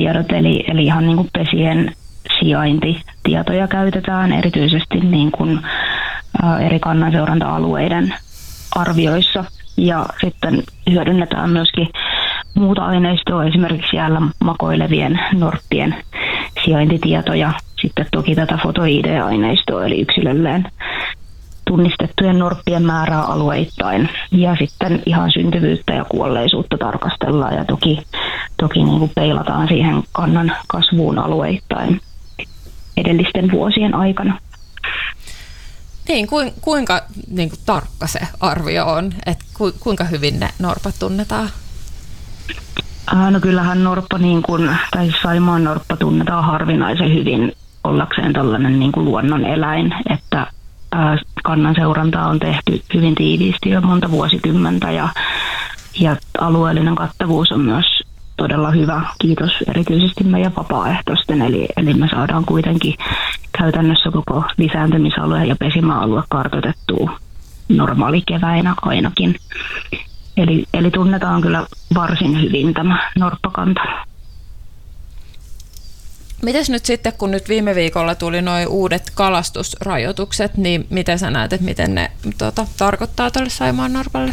tiedot, eli ihan niin kuin pesien sijaintitietoja käytetään erityisesti niin kuin, eri kannanseuranta-alueiden arvioissa. Ja sitten hyödynnetään myöskin muuta aineistoa, esimerkiksi jäällä makoilevien norppien sijaintitietoja. Sitten toki tätä foto-ID-aineistoa, eli yksilölleen tunnistettujen norppien määrää alueittain. Ja sitten ihan syntyvyyttä ja kuolleisuutta tarkastellaan ja toki niin kuin peilataan siihen kannan kasvuun alueittain edellisten vuosien aikana. Niin, kuinka niin kuin tarkka se arvio on, että kuinka hyvin ne norpat tunnetaan? No kyllähän norppa, tai Saimaan norppa tunnetaan harvinaisen hyvin ollakseen tällainen niin kuin luonnon eläin, että kannan seurantaa on tehty hyvin tiiviisti jo monta vuosikymmentä ja alueellinen kattavuus on myös todella hyvä. Kiitos erityisesti meidän vapaaehtoisten, eli me saadaan kuitenkin käytännössä koko lisääntymisalue ja pesimäalue kartoitettua normaalikeväinä ainakin. Eli tunnetaan kyllä varsin hyvin tämä norppakanta. Mites nyt sitten, kun nyt viime viikolla tuli nuo uudet kalastusrajoitukset, niin miten sä näet, että miten ne tarkoittaa tuolle Saimaan norpalle?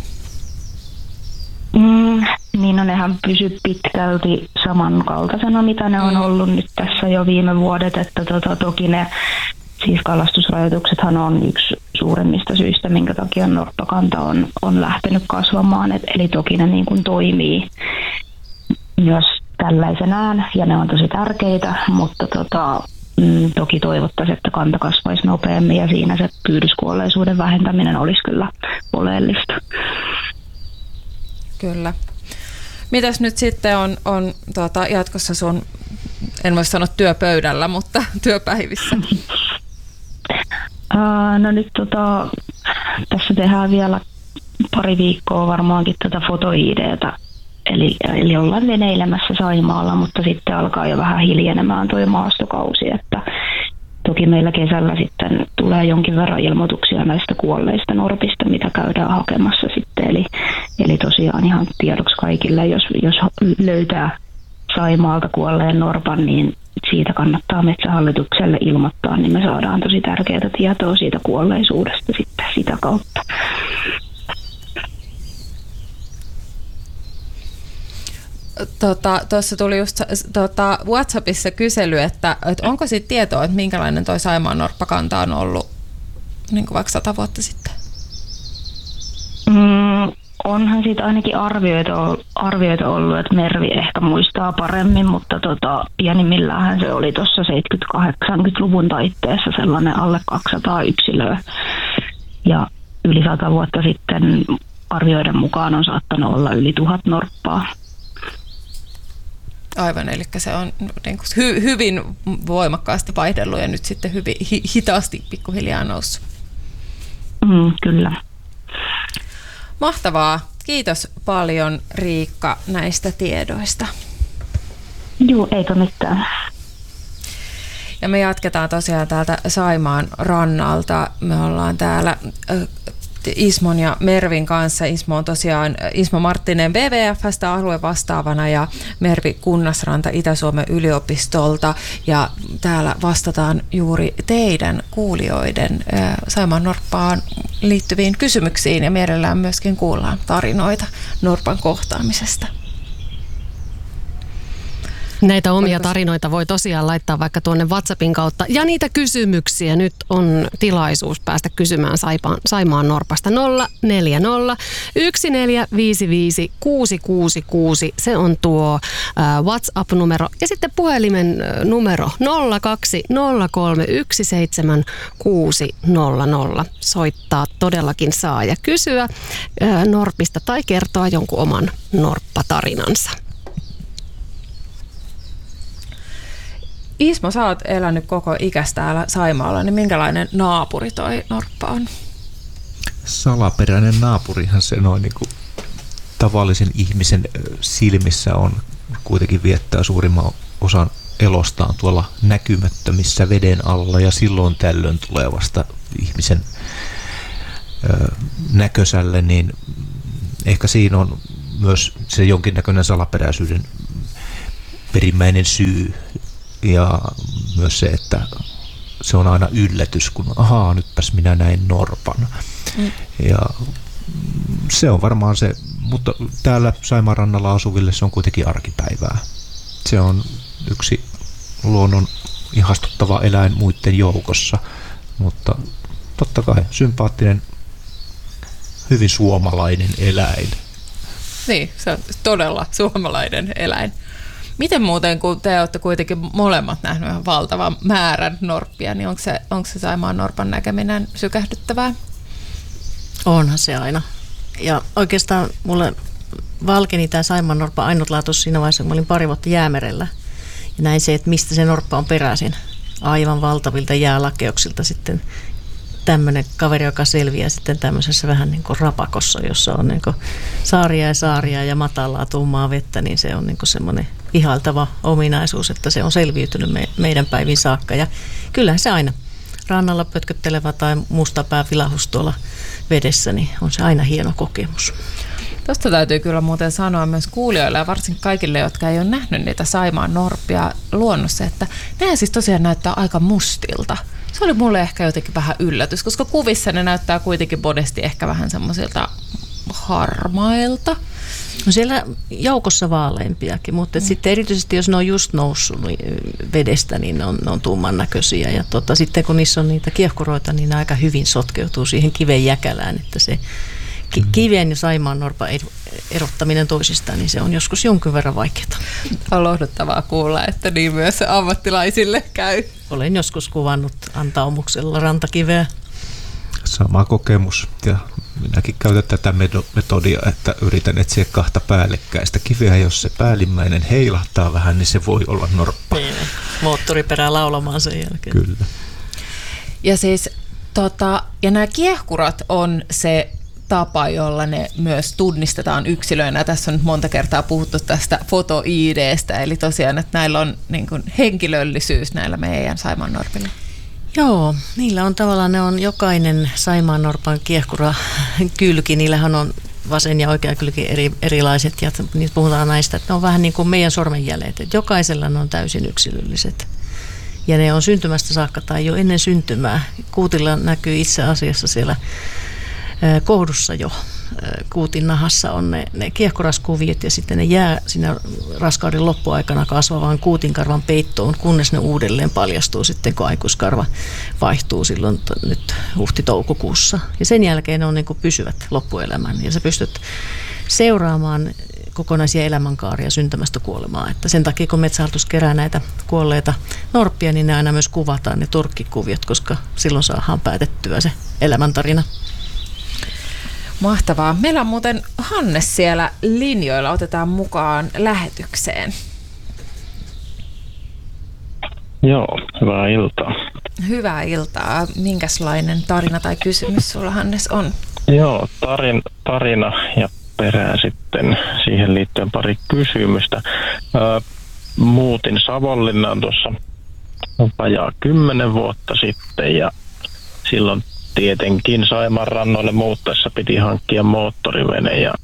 Niin, no nehän pysy pitkälti samankaltaisena, mitä ne on ollut nyt tässä jo viime vuodet, että toki ne siis kalastusrajoituksethan on yksi suuremmista syistä, minkä takia norppakanta on lähtenyt kasvamaan, eli toki ne niin kuin toimii myös tällaisenään ja ne on tosi tärkeitä, mutta toki toivottaisiin, että kanta kasvaisi nopeammin ja siinä se pyydyskuolleisuuden vähentäminen olisi kyllä oleellista. Kyllä. Mitäs nyt sitten on jatkossa sun, en voi sanoa työpöydällä, mutta työpäivissä? No nyt tässä tehdään vielä pari viikkoa varmaankin tätä foto-ID:tä. Eli ollaan veneilemässä Saimaalla, mutta sitten alkaa jo vähän hiljenemään tuo maastokausi, että toki meillä kesällä sitten tulee jonkin verran ilmoituksia näistä kuolleista norpista, mitä käydään hakemassa sitten. Eli tosiaan ihan tiedoksi kaikille, jos löytää Saimaalta kuolleen norpan, niin siitä kannattaa Metsähallitukselle ilmoittaa, niin me saadaan tosi tärkeää tietoa siitä kuolleisuudesta sitten sitä kautta. Tuossa tuli just WhatsAppissa kysely, että onko siitä tietoa, että minkälainen toi Saimaan norppakanta on ollut niin kuin vaikka 100 vuotta sitten? Onhan siitä ainakin arvioita ollut, että Mervi ehkä muistaa paremmin, mutta pienimmilläänhän se oli tuossa 70-80-luvun taitteessa sellainen alle 200 yksilöä. Ja yli 100 vuotta sitten arvioiden mukaan on saattanut olla yli 1000 norppaa. Aivan, eli se on niin kuin hyvin voimakkaasti vaihdellut ja nyt sitten hyvin hitaasti pikkuhiljaa noussut. Kyllä. Mahtavaa. Kiitos paljon, Riikka, näistä tiedoista. Joo, eipä mitään. Ja me jatketaan tosiaan täältä Saimaan rannalta. Me ollaan täällä Ismon ja Mervin kanssa. Ismo on tosiaan Ismo Marttinen WWF:stä aluevastaavana ja Mervi Kunnasranta Itä-Suomen yliopistolta. Ja täällä vastataan juuri teidän kuulijoiden Saimaan norppaan liittyviin kysymyksiin ja mielellään myöskin kuullaan tarinoita norpan kohtaamisesta. Näitä omia tarinoita voi tosiaan laittaa vaikka tuonne WhatsAppin kautta. Ja niitä kysymyksiä nyt on tilaisuus päästä kysymään Saimaan norpasta 040 1455 666. Se on tuo WhatsApp-numero. Ja sitten puhelimen numero 020317600. Soittaa todellakin saa ja kysyä norpista tai kertoa jonkun oman norppatarinansa. Ismo, sä oot elänyt koko ikäs täällä Saimaalla, niin minkälainen naapuri toi norppa on? Salaperäinen naapurihan se noin niin kuin tavallisen ihmisen silmissä on, kuitenkin viettää suurimman osan elostaan tuolla näkymättömissä veden alla ja silloin tällöin tulee vasta ihmisen näkösälle, niin ehkä siinä on myös se jonkinnäköinen salaperäisyyden perimmäinen syy. Ja myös se, että se on aina yllätys, kun nytpäs minä näin norpan. Ja se on varmaan se, mutta täällä Saimaan rannalla asuville se on kuitenkin arkipäivää. Se on yksi luonnon ihastuttava eläin muiden joukossa, mutta totta kai sympaattinen, hyvin suomalainen eläin. Niin, se on todella suomalainen eläin. Miten muuten, kun te olette kuitenkin molemmat nähneet ihan valtavan määrän norppia, niin onko se Saimaan norpan näkeminen sykähdyttävää? Onhan se aina. Ja oikeastaan mulle valkeni tämä Saimaan norppa ainutlaatuus siinä vaiheessa, kun mä olin 2 vuotta Jäämerellä. Ja näin se, että mistä se norppa on peräisin. Aivan valtavilta jäälakeuksilta sitten tämmöinen kaveri, joka selviää sitten tämmöisessä vähän niin kuin rapakossa, jossa on niin kuin saaria ja matalaa tummaa vettä, niin se on niin kuin semmoinen ihailtava ominaisuus, että se on selviytynyt meidän päivin saakka. Ja kyllähän se aina rannalla pötköttelevä tai mustapää vilahus tuolla vedessä, niin on se aina hieno kokemus. Tuosta täytyy kyllä muuten sanoa myös kuulijoille ja varsinkin kaikille, jotka ei ole nähnyt niitä Saimaan norppia luonnossa, että nehän siis tosiaan näyttää aika mustilta. Se oli mulle ehkä jotenkin vähän yllätys, koska kuvissa ne näyttää kuitenkin monesti ehkä vähän semmoisilta harmailta. No siellä joukossa vaaleimpiakin, mutta sitten erityisesti jos ne on just noussut vedestä, niin ne on tumman näköisiä. Ja sitten kun niissä on niitä kiehkuroita, niin ne aika hyvin sotkeutuu siihen kiven jäkälään, että se kivien ja Saimaan norpan erottaminen toisistaan, niin se on joskus jonkin verran vaikeaa. On lohduttavaa kuulla, että niin myös ammattilaisille käy. Olen joskus kuvannut antaumuksella rantakiveä. Sama kokemus. Ja minäkin käytän tätä metodia, että yritän etsiä 2 päällekkäistä kiveä. Jos se päällimmäinen heilahtaa vähän, niin se voi olla norppa. Niin, moottoriperää laulamaan sen jälkeen. Kyllä. Ja siis ja nämä kiehkurat on se tapa, jolla ne myös tunnistetaan yksilöinä. Tässä on nyt monta kertaa puhuttu tästä foto-ID:stä, eli tosiaan, että näillä on niin kuin henkilöllisyys näillä meidän Saimaan norpilla. Joo, niillä on tavallaan, ne on jokainen Saimaan norpan kiehkura kylki, niillähän on vasen ja oikea kylki erilaiset, ja niitä puhutaan näistä, että ne on vähän niin kuin meidän sormenjäljet, että jokaisella ne on täysin yksilölliset. Ja ne on syntymästä saakka tai jo ennen syntymää. Kuutilla näkyy itse asiassa siellä kohdussa jo. Kuutin nahassa on ne kiehkuraskuviot ja sitten ne jää siinä raskauden loppuaikana kasvavaan kuutinkarvan peittoon, kunnes ne uudelleen paljastuu sitten, kun aikuiskarva vaihtuu silloin nyt huhti-toukokuussa. Ja sen jälkeen ne on niin kuin pysyvät loppuelämän ja sä pystyt seuraamaan kokonaisia elämänkaaria syntymästä kuolemaa. Että sen takia, kun Metsähallitus kerää näitä kuolleita norppia, niin ne aina myös kuvataan ne turkkikuviot, koska silloin saadaan päätettyä se elämäntarina. Mahtavaa. Meillä on muuten Hannes siellä linjoilla. Otetaan mukaan lähetykseen. Joo, hyvää iltaa. Hyvää iltaa. Minkälainen tarina tai kysymys sulla, Hannes, on? Joo, tarina ja perään sitten siihen liittyen pari kysymystä. Muutin Savonlinnaan tuossa vajaa 10 vuotta sitten ja silloin tietenkin Saimaan rannoille muuttaessa piti hankkia moottorivene ja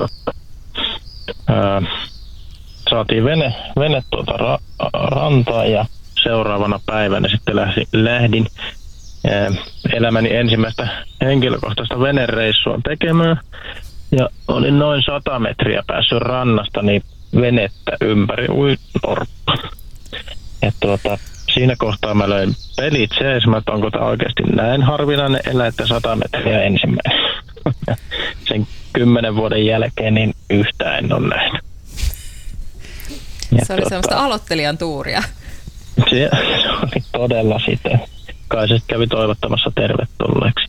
saatiin vene rantaan ja seuraavana päivänä sitten lähdin elämäni ensimmäistä henkilökohtaista venereissua tekemään ja olin noin 100 metriä päässyt rannasta niin venettä ympäri ui norppa. Ja siinä kohtaa mä löin pelit sees, että onko tämä oikeasti näin harvinainen elä, että 100 metriä ensimmäinen. Sen 10 vuoden jälkeen niin yhtään en ole nähnyt. Se oli semmoista aloittelijan tuuria. Se oli todella sitä. Kai se kävi toivottamassa tervetulleeksi.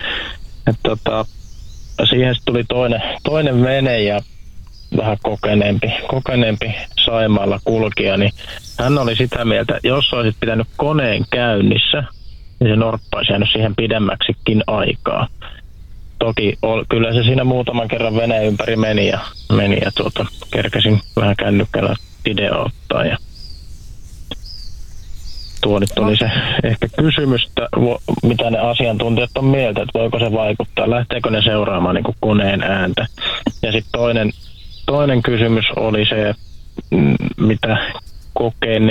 Siihen tuli toinen vene ja vähän kokeneempi Saimaalla kulkija, niin hän oli sitä mieltä, että jos olisit pitänyt koneen käynnissä, niin se norppa olisi jäänyt siihen pidemmäksikin aikaa. Toki kyllä se siinä muutaman kerran veneen ympäri meni ja kerkesin vähän kännykkällä video ottaa ja tuo nyt oli se ehkä kysymys, että mitä ne asiantuntijat on mieltä, että voiko se vaikuttaa, lähteekö ne seuraamaan niin kuin koneen ääntä. Ja sitten toinen kysymys oli se, mitä kokeneet